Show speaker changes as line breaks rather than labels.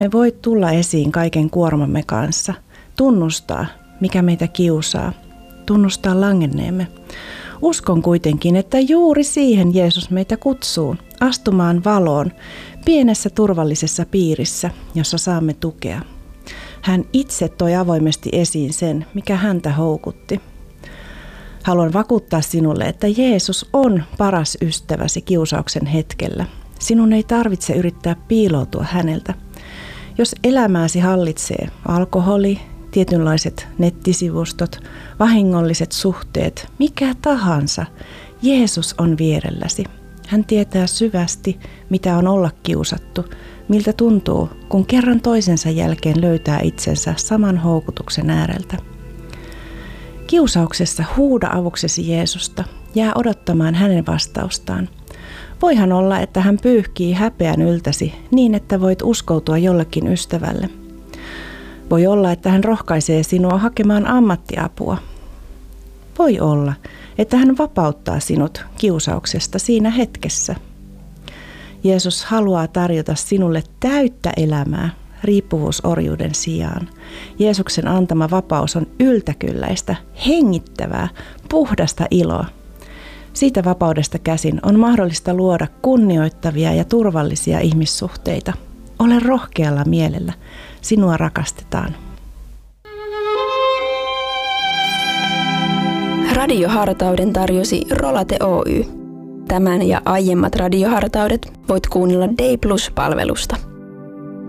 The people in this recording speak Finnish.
Me voi tulla esiin kaiken kuormamme kanssa, tunnustaa, mikä meitä kiusaa, tunnustaa langenneemme. Uskon kuitenkin, että juuri siihen Jeesus meitä kutsuu, astumaan valoon, pienessä turvallisessa piirissä, jossa saamme tukea. Hän itse toi avoimesti esiin sen, mikä häntä houkutti. Haluan vakuuttaa sinulle, että Jeesus on paras ystäväsi kiusauksen hetkellä. Sinun ei tarvitse yrittää piiloutua häneltä. Jos elämääsi hallitsee alkoholi, tietynlaiset nettisivustot, vahingolliset suhteet, mikä tahansa, Jeesus on vierelläsi. Hän tietää syvästi, mitä on olla kiusattu, miltä tuntuu, kun kerran toisensa jälkeen löytää itsensä saman houkutuksen ääreltä. Kiusauksessa huuda avuksesi Jeesusta, jää odottamaan hänen vastaustaan. Voihan olla, että hän pyyhkii häpeän yltäsi niin, että voit uskoutua jollekin ystävälle. Voi olla, että hän rohkaisee sinua hakemaan ammattiapua. Voi olla, että hän vapauttaa sinut kiusauksesta siinä hetkessä. Jeesus haluaa tarjota sinulle täyttä elämää riippuvuusorjuuden sijaan. Jeesuksen antama vapaus on yltäkylläistä, hengittävää, puhdasta iloa. Siitä vapaudesta käsin on mahdollista luoda kunnioittavia ja turvallisia ihmissuhteita. Ole rohkealla mielellä. Sinua rakastetaan.
Radiohartauden tarjosi Rolate Oy. Tämän ja aiemmat radiohartaudet voit kuunnella Day Plus-palvelusta.